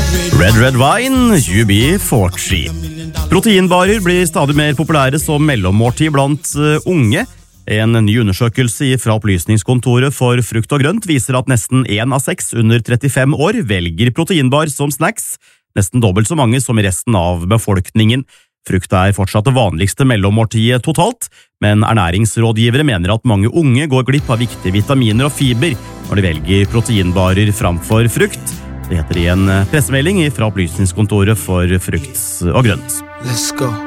Red Wine, UB40. Proteinbarer blir stadig mer populære som mellommåltid blant unge. En ny undersøkelse fra Opplysningskontoret for frukt og grønt viser at nesten 1 av 6 under 35 år velger proteinbar som snacks, nesten dobbelt så mange som i resten av befolkningen. Frukt er fortsatt det vanligste mellommåltidet totalt, men ernæringsrådgivere mener at mange unge går glipp av viktige vitaminer og fiber når de velger proteinbarer framfor frukt. Det heter i en pressemelding fra Opplysningskontoret for frukt og grønt. Let's go.